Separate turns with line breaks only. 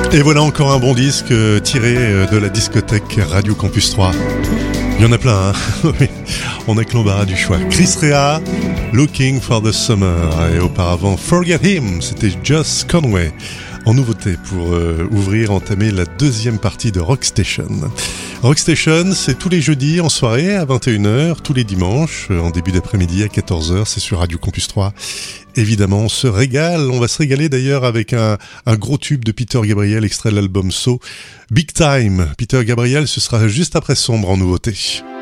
Et voilà encore un bon disque tiré de la discothèque Radio Campus 3. Il y en a plein, hein. On n'a que l'embarras du choix. Chris Rea, Looking for the Summer. Et auparavant, Forget Him, c'était Joss Conway. En nouveauté pour entamer la deuxième partie de Rockstation. Rockstation, c'est tous les jeudis en soirée à 21h, tous les dimanches en début d'après-midi à 14h, c'est sur Radio Campus 3. Évidemment, on se régale, on va se régaler d'ailleurs avec un gros tube de Peter Gabriel, extrait de l'album So, Big Time. Peter Gabriel, ce sera juste après Sombre en nouveauté.